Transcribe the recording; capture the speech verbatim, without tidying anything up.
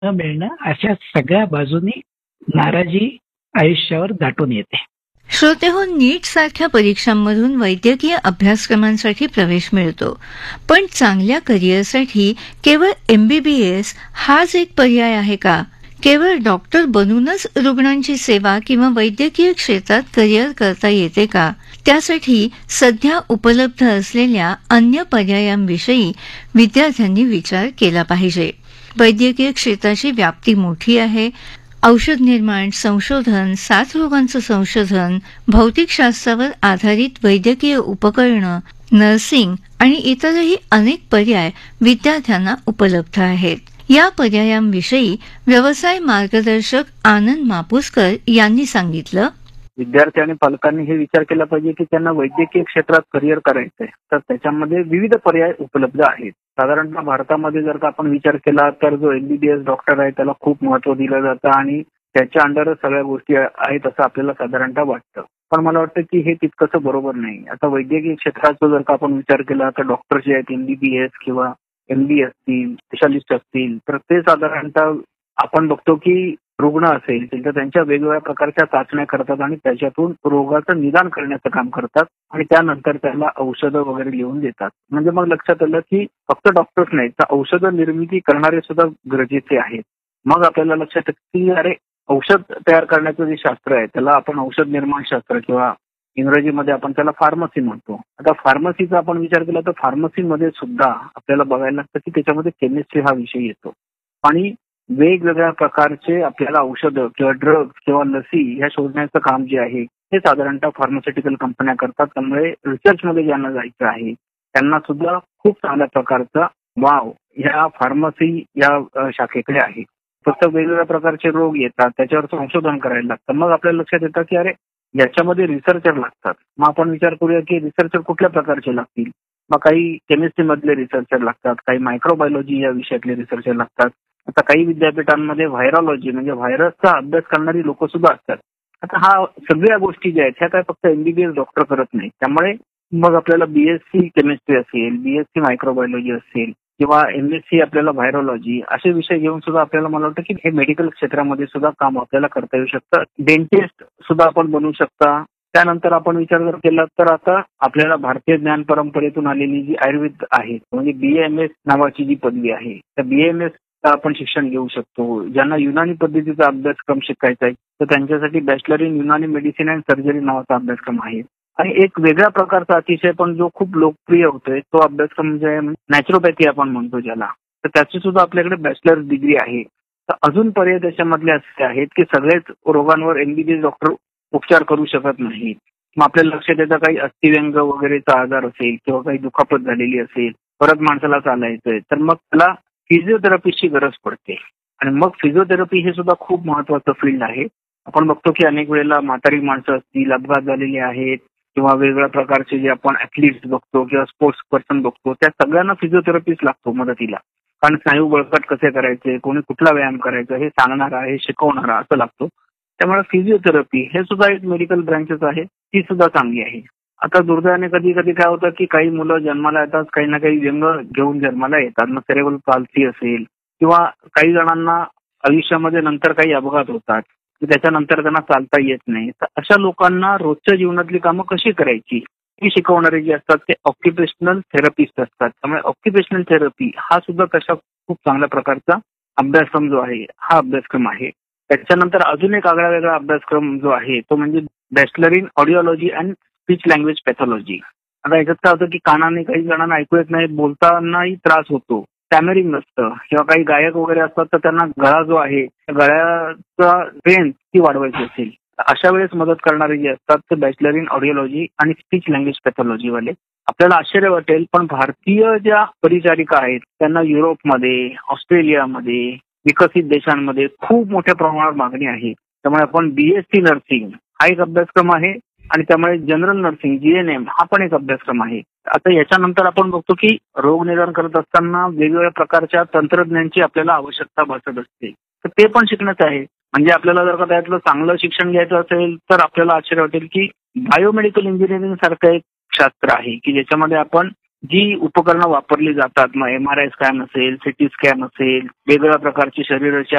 न मिळणं अशा सगळ्या बाजूनी नाराजी आयुष्यावर दाटून येते. श्रोतेहो, नीट सारख्या परीक्षांमधून वैद्यकीय अभ्यासक्रमांसाठी प्रवेश मिळतो, पण चांगल्या करिअरसाठी केवळ एमबीबीएस हाच एक पर्याय आहे का? केवळ डॉक्टर बनूनच रुग्णांची सेवा किंवा वैद्यकीय क्षेत्रात करिअर करता येते का? त्यासाठी सध्या उपलब्ध असलेल्या अन्य पर्यायांविषयी विद्यार्थ्यांनी विचार केला पाहिजे. वैद्यकीय क्षेत्राची व्याप्ती मोठी आहे. औषध निर्माण, संशोधन, साथरोगांचं संशोधन, भौतिकशास्त्रावर आधारित वैद्यकीय उपकरणं, नर्सिंग आणि इतरही अनेक पर्याय विद्यार्थ्यांना उपलब्ध आहेत. या पर्यायांविषयी व्यवसाय मार्गदर्शक आनंद मापुसकर यांनी सांगितलं. विद्यार्थी आणि पालकांनी हे विचार केला पाहिजे की त्यांना वैद्यकीय क्षेत्रात करिअर करायचंय, तर त्याच्यामध्ये विविध पर्याय उपलब्ध आहेत. साधारणतः भारतामध्ये जर का आपण विचार केला तर जो एमबीबीएस डॉक्टर आहे त्याला खूप महत्व दिलं जातं आणि त्याच्या अंडरच सगळ्या गोष्टी आहेत असं आपल्याला साधारणतः वाटतं. पण मला वाटतं की हे तितकंसं बरोबर नाही. आता वैद्यकीय क्षेत्राचा जर का आपण विचार केला तर डॉक्टर जे आहेत एमबीबीएस किंवा एमडी असतील, स्पेशालिस्ट असतील, तर ते साधारणतः आपण बघतो की रुग्ण असेल तर त्यांच्या वेगवेगळ्या प्रकारच्या चाचण्या करतात आणि त्याच्यातून रोगाचं निदान करण्याचं काम करतात आणि त्यानंतर त्याला औषधं वगैरे लिहून देतात. म्हणजे मग लक्षात आलं की फक्त डॉक्टर्स नाही तर औषधं निर्मिती करणारे सुद्धा गरजेचे आहेत. मग आपल्याला लक्षात येतं की अरे औषध तयार करण्याचं जे शास्त्र आहे त्याला आपण औषध निर्माण शास्त्र किंवा इंग्रजीमध्ये आपण त्याला फार्मसी म्हणतो. आता फार्मसीचा आपण विचार केला तर फार्मसीमध्ये सुद्धा आपल्याला बघायला लागतं की त्याच्यामध्ये केमिस्ट्री हा विषय येतो आणि वेगवेगळ्या प्रकारचे आपल्याला औषधं किंवा ड्रग्ज किंवा लसी ह्या शोधण्याचं काम जे आहे हे साधारणतः फार्मास्युटिकल कंपन्या करतात. त्यामुळे रिसर्चमध्ये ज्यांना जायचं आहे त्यांना सुद्धा खूप चांगल्या प्रकारचा वाव ह्या फार्मसी या शाखेकडे आहे. फक्त वेगवेगळ्या प्रकारचे रोग येतात त्याच्यावर संशोधन करायला लागतं. मग आपल्या लक्षात येतं की अरे याच्यामध्ये रिसर्चर लागतात. मग आपण विचार करूया की रिसर्चर कुठल्या प्रकारचे लागतील. मग काही केमिस्ट्री मधले रिसर्चर लागतात, काही मायक्रोबायोलॉजी या विषयातले रिसर्चर लागतात. आता काही विद्यापीठांमध्ये व्हायरॉलॉजी म्हणजे व्हायरसचा अभ्यास करणारी लोक सुद्धा असतात. आता हा सगळ्या गोष्टी ज्या आहेत ह्या काय फक्त एमबीबीएस डॉक्टर करत नाही. त्यामुळे मग आपल्याला बीएससी केमिस्ट्री असेल, बीएससी मायक्रोबायोलॉजी असेल किंवा एमएससी आपल्याला व्हायरॉलॉजी असे विषय घेऊन सुद्धा आपल्याला मला वाटतं की हे मेडिकल क्षेत्रामध्ये सुद्धा काम आपल्याला करता येऊ शकतं. डेंटिस्ट सुद्धा आपण बनवू शकता. त्यानंतर आपण विचार जर केला तर आता आपल्याला भारतीय ज्ञान परंपरेतून आलेली जी आयुर्वेद आहे म्हणजे बीएमएस नावाची जी पदवी आहे त्या बीएमएस आपण शिक्षण घेऊ शकतो. ज्यांना युनानी पद्धतीचा अभ्यासक्रम शिकायचा आहे तर त्यांच्यासाठी bachelor in Unani medicine and surgery नावाचा अभ्यासक्रम आहे. आणि एक वेगळ्या प्रकारचा अतिशय पण जो खूप लोकप्रिय होतोय तो अभ्यासक्रम म्हणजे नॅचरोपॅथी आपण म्हणतो ज्याला, तर त्याची सुद्धा आपल्याकडे बॅचलर डिग्री आहे. तर अजून पर्याय त्याच्यामधले असे आहेत की सगळेच रोगांवर एमबीबीएस डॉक्टर उपचार करू शकत नाहीत. मग आपल्याला लक्षात येतं काही अस्थिव्यंग वगैरेचा आजार असेल किंवा काही दुखापत झालेली असेल, परत माणसाला चालायचंय तर मग त्याला फिजिओथेरपिस्टची गरज पडते. आणि मग फिजिओथेरपी हे सुद्धा खूप महत्वाचं फील्ड आहे. आपण बघतो की अनेक वेळेला म्हातारी माणसं असतील, अपघात झालेले आहेत किंवा वेगवेगळ्या प्रकारचे जे आपण ऍथलीट्स बघतो किंवा स्पोर्ट्स पर्सन बघतो त्या सगळ्यांना फिजिओथेरपिस्ट लागतो मदतीला. कारण स्नायू बळकट कसे करायचे, कोणी कुठला व्यायाम करायचा हे सांगणारा हे शिकवणारा असं लागतो. त्यामुळे फिजिओथेरपी हे सुद्धा एक मेडिकल ब्रँचेस आहे, ती सुद्धा चांगली आहे. आता दुर्दैवाने कधी कधी काय होतं की काही मुलं जन्माला येतात काही ना काही व्यंग घेऊन जन्माला येतात. मग सेरेब्रल पाल्सी असेल किंवा काही जणांना आयुष्यामध्ये नंतर काही अपघात होतात त्याच्यानंतर त्यांना चालता येत नाही. तर अशा लोकांना रोजच्या जीवनातली कामं कशी करायची ही शिकवणारे जे असतात ते ऑक्युपेशनल थेरपिस्ट असतात. त्यामुळे ऑक्युपेशनल थेरपी हा सुद्धा तशा खूप चांगल्या प्रकारचा अभ्यासक्रम जो आहे हा अभ्यासक्रम आहे. त्याच्यानंतर अजून एक आगळा वेगळा अभ्यासक्रम जो आहे तो म्हणजे bachelor in audiology and speech language pathology. आता याच्यात काय होतं की कानाने काही जणांना ऐकू येत नाही, बोलतानाही त्रास होतो, टॅमरिंग नसतं किंवा काही गायक वगैरे असतात तर त्यांना गळा जो आहे गळ्याचा रेंज ती वाढवायची असेल अशा वेळेस मदत करणारे जे असतात ते बॅचलर इन ऑडिओलॉजी आणि स्पीच लँग्वेज पॅथॉलॉजी वाले. आपल्याला आश्चर्य वाटेल पण भारतीय ज्या परिचारिका आहेत त्यांना युरोपमध्ये, ऑस्ट्रेलियामध्ये, विकसित देशांमध्ये खूप मोठ्या प्रमाणावर मागणी आहे. त्यामुळे आपण बीएससी नर्सिंग हा एक अभ्यासक्रम आहे आणि त्यामुळे जनरल नर्सिंग जीएनएम हा पण एक अभ्यासक्रम आहे. आता याच्यानंतर आपण बघतो की रोग निदान करत असताना वेगवेगळ्या प्रकारच्या तंत्रज्ञानाची आपल्याला आवश्यकता भासत असते, तर ते पण शिकण्याचं आहे. म्हणजे आपल्याला जर का त्यातलं चांगलं शिक्षण घ्यायचं असेल तर आपल्याला आश्चर्य वाटेल की बायोमेडिकल इंजिनिअरिंग सारखं एक शास्त्र आहे की ज्याच्यामध्ये आपण जी उपकरणं वापरली जातात, मग एम आर आय स्कॅन असेल, सिटी स्कॅन असेल, वेगवेगळ्या प्रकारची शरीराची